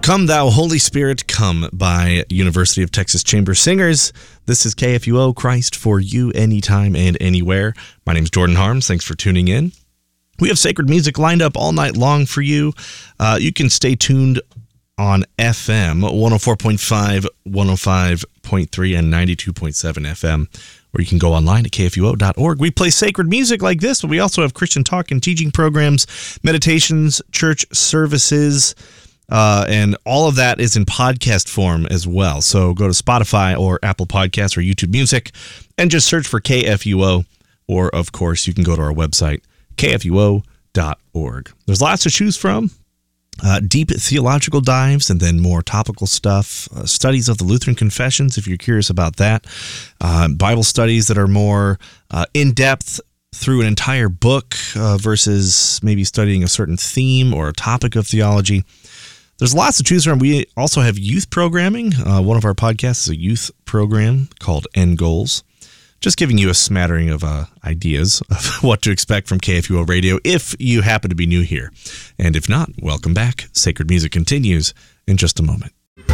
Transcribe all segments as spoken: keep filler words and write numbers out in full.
Come Thou Holy Spirit Come by University of Texas Chamber Singers. This is K F U O, Christ for you anytime and anywhere. My name is Jordan Harms. Thanks for tuning in. We have sacred music lined up all night long for you. Uh, you can stay tuned on F M, one oh four point five, one oh five point three, and ninety-two point seven F M, or you can go online at K F U O dot org. We play sacred music like this, but we also have Christian talk and teaching programs, meditations, church services, uh, and all of that is in podcast form as well. So go to Spotify or Apple Podcasts or YouTube Music and just search for K F U O, or, of course, you can go to our website, K F U O dot org. There's lots to choose from. Uh, deep theological dives, and then more topical stuff, uh, studies of the Lutheran Confessions, if you're curious about that, uh, Bible studies that are more uh, in-depth through an entire book uh, versus maybe studying a certain theme or a topic of theology. There's lots to choose from. We also have youth programming. Uh, one of our podcasts is a youth program called End Goals. Just giving you a smattering of uh, ideas of what to expect from K F U O Radio if you happen to be new here. And if not, welcome back. Sacred Music continues in just a moment.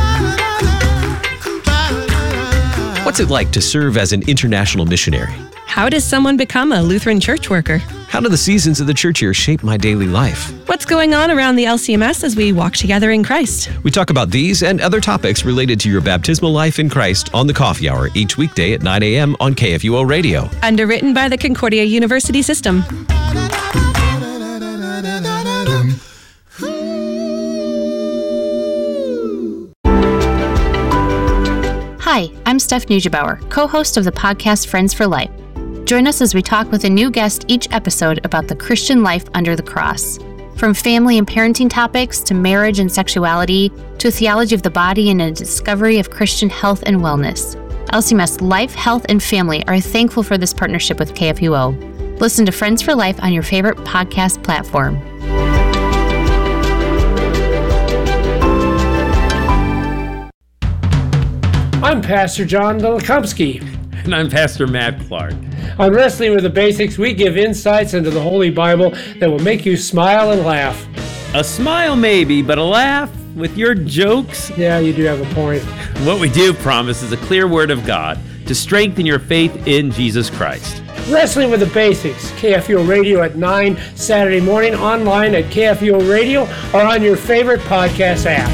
What's it like to serve as an international missionary? How does someone become a Lutheran church worker? How do the seasons of the church year shape my daily life? What's going on around the L C M S as we walk together in Christ? We talk about these and other topics related to your baptismal life in Christ on the Coffee Hour each weekday at nine a.m. on K F U O Radio. Underwritten by the Concordia University System. Hi, I'm Steph Neugebauer, co-host of the podcast Friends for Life. Join us as we talk with a new guest each episode about the Christian life under the cross. From family and parenting topics to marriage and sexuality to a theology of the body and a discovery of Christian health and wellness. L C M S Life, Health, and Family are thankful for this partnership with K F U O. Listen to Friends for Life on your favorite podcast platform. I'm Pastor John Dolikomski. And I'm Pastor Matt Clark. On Wrestling with the Basics, we give insights into the Holy Bible that will make you smile and laugh. A smile maybe, but a laugh with your jokes? Yeah, you do have a point. What we do promise is a clear word of God to strengthen your faith in Jesus Christ. Wrestling with the Basics, K F U O Radio at nine Saturday morning, online at K F U O Radio or on your favorite podcast app.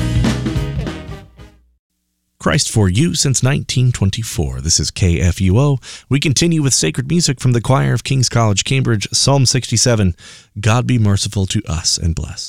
Christ for you since nineteen twenty-four. This is K F U O. We continue with sacred music from the choir of King's College, Cambridge, Psalm sixty-seven. God be merciful to us and bless.